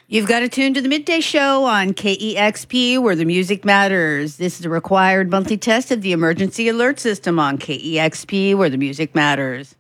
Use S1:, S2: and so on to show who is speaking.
S1: You've got to tune to the Midday Show on KEXP, where the music matters. This is a required monthly test of the emergency alert system on KEXP, where the music matters.